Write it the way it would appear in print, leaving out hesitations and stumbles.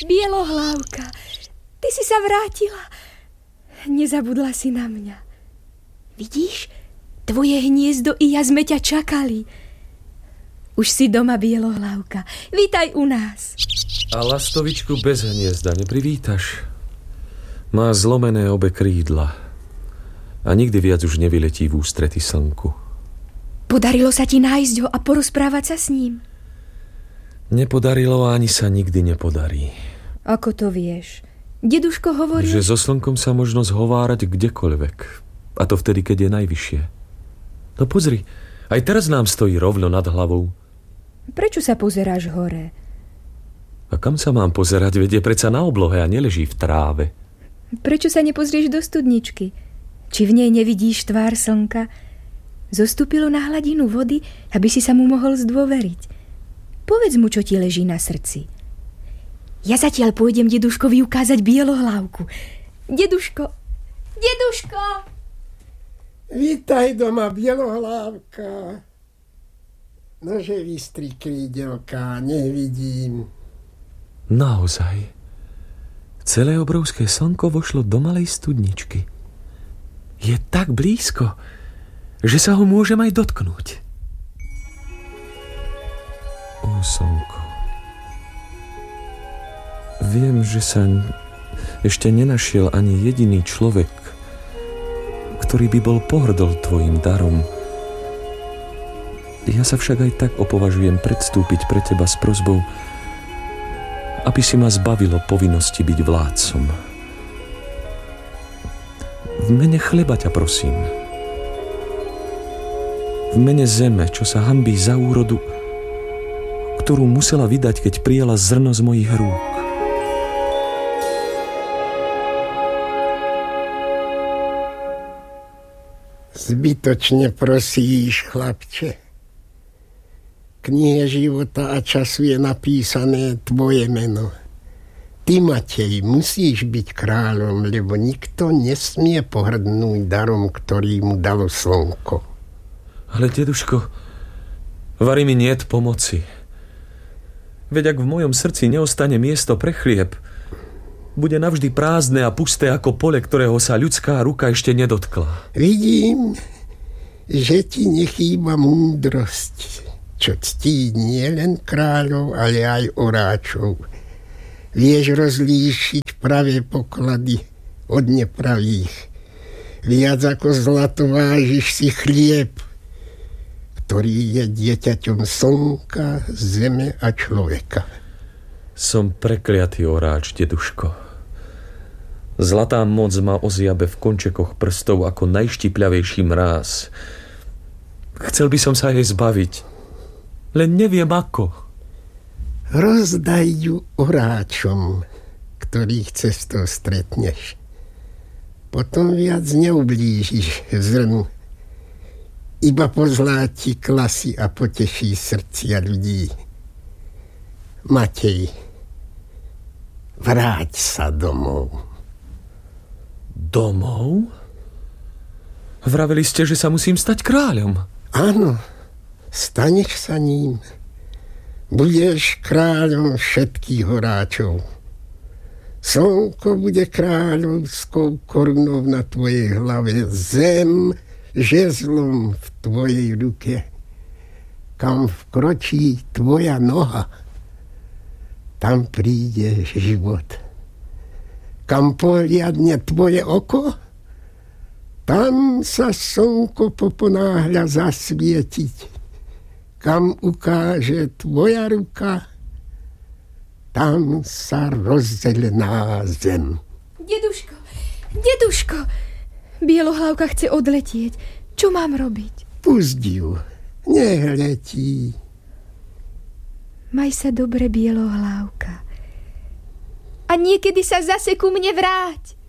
Bielohlávka, ty si sa vrátila. Nezabudla si na mňa. Vidíš, tvoje hniezdo i ja sme ťa čakali. Už si doma, Bielohlávka. Vítaj u nás. A lastovičku bez hniezda neprivítaš? Má zlomené obe krídla a nikdy viac už nevyletí v ústrety slnku. Podarilo sa ti nájsť ho a porozprávať sa s ním? Nepodarilo a ani sa nikdy nepodarí. Ako to vieš? Deduško hovorí, že so slnkom sa možno zhovárať kdekoľvek. A to vtedy, keď je najvyššie. No pozri, aj teraz nám stojí rovno nad hlavou. Prečo sa pozeráš hore? A kam sa mám pozerať? Veď je predsa na oblohe a neleží v tráve. Prečo sa nepozrieš do studničky? Či v nej nevidíš tvár slnka? Zostúpilo na hladinu vody, aby si sa mu mohol zdôveriť. Povedz mu, čo ti leží na srdci. Ja zatiaľ pôjdem deduškovi ukázať Bielohlávku. Deduško! Deduško! Vítaj doma, Bielohlávka. Nože vystri krídelka, nevidím. Naozaj. Celé obrovské slnko vošlo do malej studničky. Je tak blízko, že sa ho môžem aj dotknúť. Ó, slnko. Viem, že sa ešte nenašiel ani jediný človek, ktorý by bol pohrdol tvojim darom. Ja sa však aj tak opovažujem predstúpiť pre teba s prosbou, aby si ma zbavilo povinnosti byť vládcom. V mene chleba ťa prosím. V mene zeme, čo sa hanbí za úrodu, ktorú musela vydať, keď prijala zrno z mojich rúk. Zbytočne prosíš, chlapče. V knihe života a času je napísané tvoje meno. Ty, Matej, musíš byť kráľom, lebo nikto nesmie pohrdnúť darom, ktorý mu dalo slnko. Ale, deduško, vari mi niet pomoci. Veď ak v mojom srdci neostane miesto pre chlieb, bude navždy prázdne a pusté ako pole, ktorého sa ľudská ruka ešte nedotkla. Vidím, že ti nechýba múdrosť, čo ctí nielen kráľov, ale aj oráčov. Vieš rozlíšiť pravé poklady od nepravých. Viac ako zlato vážiš si chlieb, ktorý je dieťaťom slnka, zeme a človeka. Som prekliatý oráč, deduško. Zlatá moc ma ozjabe v končekoch prstov ako najštipľavejší mráz. Chcel by som sa jej zbaviť, len neviem ako. Rozdaj ju oráčom, ktorých cestou stretneš. Potom viac neublížiš zrnu. Iba pozláti klasy a poteší srdcia ľudí. Matej, vráť sa domov. Domov? Vraveli ste, že sa musím stať kráľom. Áno, staneš sa ním. Budeš kráľom všetkých horáčov. Slnko bude kráľovskou korunou na tvojej hlave, zem žezlom v tvojej ruke. Kam vkročí tvoja noha, tam príde život. Kam pohliadne tvoje oko, tam sa slnko poponáhľa zasvietiť. Kam ukáže tvoja ruka, tam sa rozdelená zem. Deduško, deduško, Bielohlávka chce odletieť. Čo mám robiť? Pusť ju, nech letí. Maj sa dobre, Bielohlávka. A niekedy sa zase ku mne vráť.